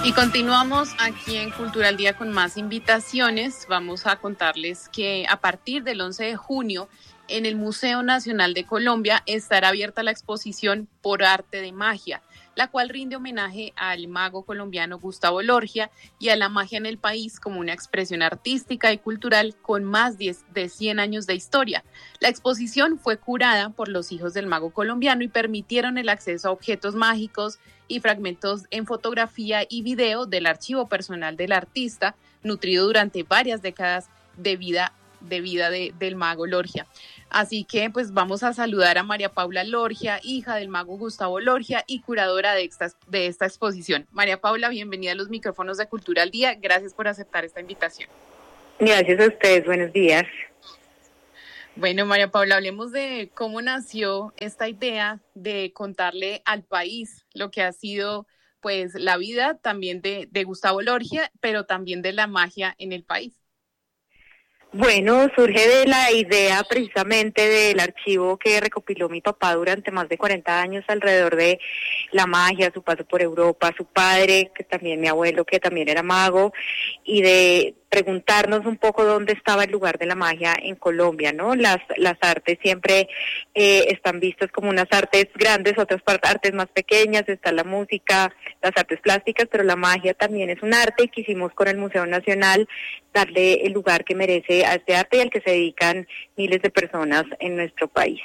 Y continuamos aquí en Cultura al Día con más invitaciones. Vamos a contarles que a partir del 11 de junio en el Museo Nacional de Colombia estará abierta la exposición Por Arte de Magia, la cual rinde homenaje al mago colombiano Gustavo Lorgia y a la magia en el país como una expresión artística y cultural con más de 100 años de historia. La exposición fue curada por los hijos del mago colombiano y permitieron el acceso a objetos mágicos y fragmentos en fotografía y video del archivo personal del artista, nutrido durante varias décadas de vida del mago Lorgia. Así que pues vamos a saludar a María Paula Lorgia, hija del mago Gustavo Lorgia y curadora de esta exposición. María Paula, bienvenida a los micrófonos de Cultura al Día. Gracias por aceptar esta invitación. Gracias a ustedes, buenos días. Bueno, María Paula, hablemos de cómo nació esta idea de contarle al país lo que ha sido pues la vida también de Gustavo Lorgia, pero también de la magia en el país. Bueno, surge de la idea precisamente del archivo que recopiló mi papá durante más de 40 años alrededor de la magia, su paso por Europa, su padre, que también mi abuelo, que también era mago, y de preguntarnos un poco dónde estaba el lugar de la magia en Colombia, ¿no? Las artes siempre están vistas como unas artes grandes, otras artes más pequeñas, está la música, las artes plásticas, pero la magia también es un arte y quisimos con el Museo Nacional darle el lugar que merece a este arte y al que se dedican miles de personas en nuestro país.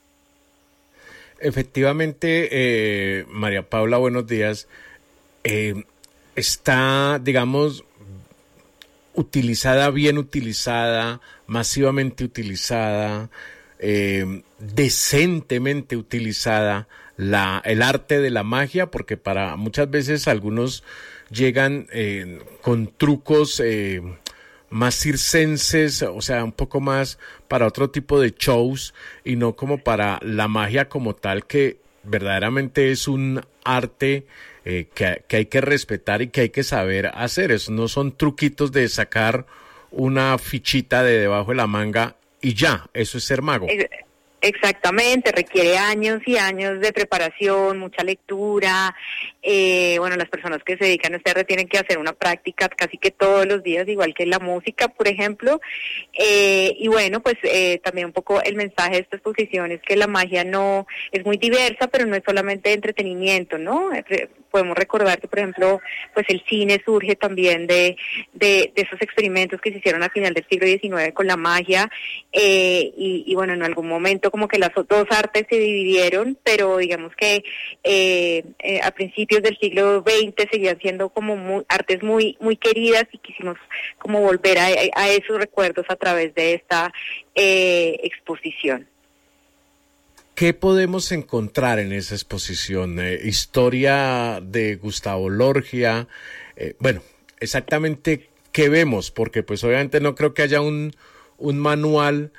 Efectivamente, María Paula, buenos días. Está, digamos, bien utilizada, masivamente utilizada, decentemente utilizada el arte de la magia, porque para muchas veces algunos llegan con trucos más circenses, o sea, un poco más para otro tipo de shows y no como para la magia como tal, que verdaderamente es un arte que hay que respetar y que hay que saber hacer. Eso no son truquitos de sacar una fichita de debajo de la manga y ya, eso es ser mago. Exactamente, requiere años y años de preparación, mucha lectura. Las personas que se dedican a este arte tienen que hacer una práctica casi que todos los días, igual que la música, por ejemplo. También un poco el mensaje de esta exposición es que la magia no es muy diversa, pero no es solamente entretenimiento, ¿no? Podemos recordar que, por ejemplo, pues el cine surge también de esos experimentos que se hicieron a final del siglo XIX con la magia, en algún momento como que las dos artes se dividieron, pero digamos que a principios del siglo XX seguían siendo como artes muy queridas y quisimos como volver a esos recuerdos a través de esta exposición. ¿Qué podemos encontrar en esa exposición? Historia de Gustavo Lorgia, exactamente qué vemos, porque pues obviamente no creo que haya un manual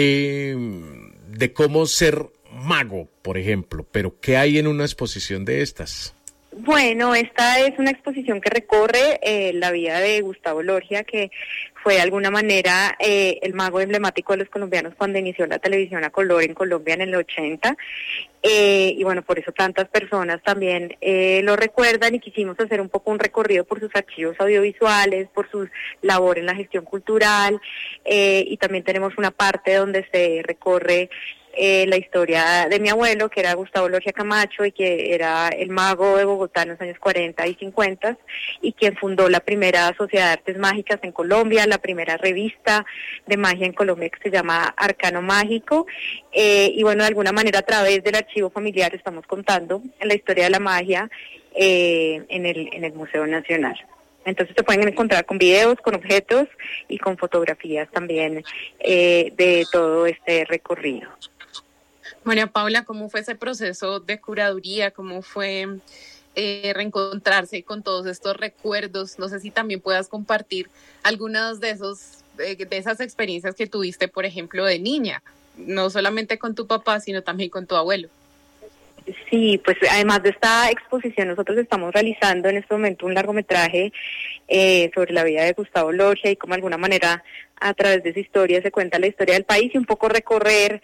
de cómo ser mago, por ejemplo, pero ¿qué hay en una exposición de estas? Bueno, esta es una exposición que recorre la vida de Gustavo Lorgia, que fue de alguna manera el mago emblemático de los colombianos cuando inició la televisión a color en Colombia en el 80. Por eso tantas personas también lo recuerdan y quisimos hacer un poco un recorrido por sus archivos audiovisuales, por su labor en la gestión cultural, y también tenemos una parte donde se recorre la historia de mi abuelo, que era Gustavo Lorgia Camacho y que era el mago de Bogotá en los años 40 y 50 y quien fundó la primera Sociedad de Artes Mágicas en Colombia, la primera revista de magia en Colombia que se llama Arcano Mágico, de alguna manera a través del archivo familiar estamos contando la historia de la magia en el Museo Nacional. Entonces se pueden encontrar con videos, con objetos y con fotografías también de todo este recorrido. María Paula, ¿cómo fue ese proceso de curaduría? ¿Cómo fue reencontrarse con todos estos recuerdos? No sé si también puedas compartir algunas de esas experiencias que tuviste, por ejemplo, de niña, no solamente con tu papá, sino también con tu abuelo. Sí, pues además de esta exposición nosotros estamos realizando en este momento un largometraje sobre la vida de Gustavo Lorgia y cómo de alguna manera a través de esa historia se cuenta la historia del país y un poco recorrer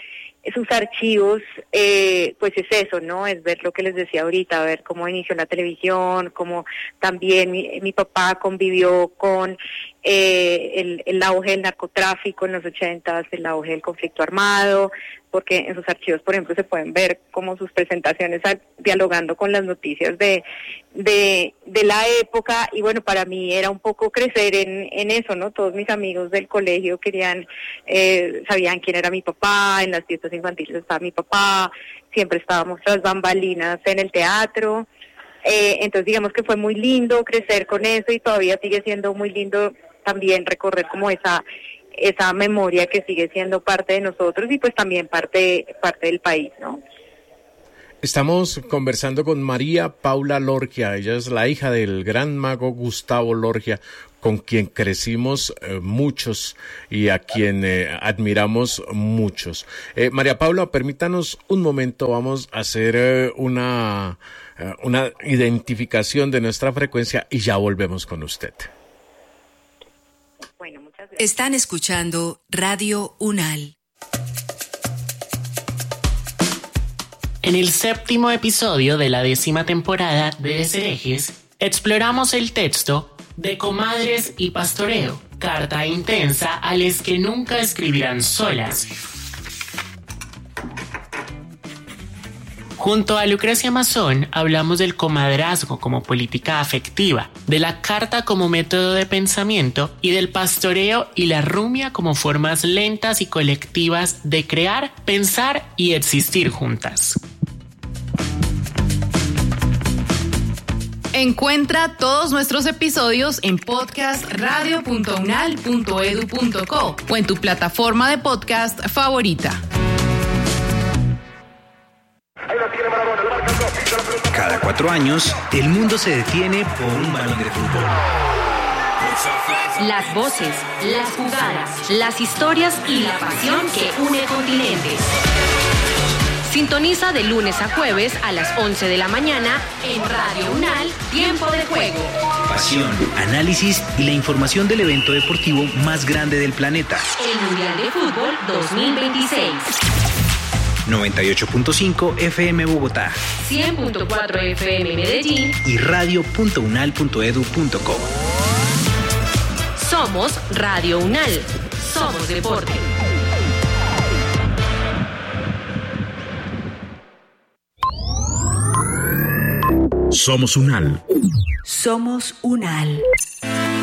sus archivos, pues es eso, ¿no? Es ver lo que les decía ahorita, ver cómo inició la televisión, cómo también mi papá convivió con el auge del narcotráfico en los 80s, el auge del conflicto armado, porque en sus archivos, por ejemplo, se pueden ver como sus presentaciones dialogando con las noticias de la época, y bueno, para mí era un poco crecer en eso, ¿no? Todos mis amigos del colegio sabían quién era mi papá, en las fiestas infantiles estaba mi papá, siempre estábamos tras bambalinas en el teatro, entonces digamos que fue muy lindo crecer con eso, y todavía sigue siendo muy lindo también recorrer como esa memoria que sigue siendo parte de nosotros y pues también parte del país, ¿no? Estamos conversando con María Paula Lorgia. Ella es la hija del gran mago Gustavo Lorgia, con quien crecimos muchos y a quien admiramos muchos. María Paula, permítanos un momento, vamos a hacer una identificación de nuestra frecuencia y ya volvemos con usted. Bueno, muchas gracias. Están escuchando Radio UNAL. En el 7º episodio de la 10ª temporada de Desherejes, exploramos el texto de Comadres y Pastoreo, carta intensa a las que nunca escribirán solas. Junto a Lucrecia Mazón hablamos del comadrazgo como política afectiva, de la carta como método de pensamiento y del pastoreo y la rumia como formas lentas y colectivas de crear, pensar y existir juntas. Encuentra todos nuestros episodios en podcastradio.unal.edu.co o en tu plataforma de podcast favorita. Cada 4 años, el mundo se detiene por un balón de fútbol. Las voces, las jugadas, las historias y la pasión que une continentes. Sintoniza de lunes a jueves a las 11 de la mañana en Radio UNAL, Tiempo de Juego. Pasión, análisis y la información del evento deportivo más grande del planeta. El Mundial de Fútbol 2026. 98.5 FM Bogotá, 100.4 FM Medellín y radio.unal.edu.co. Somos Radio UNAL. Somos deporte. Somos UNAL. Somos UNAL.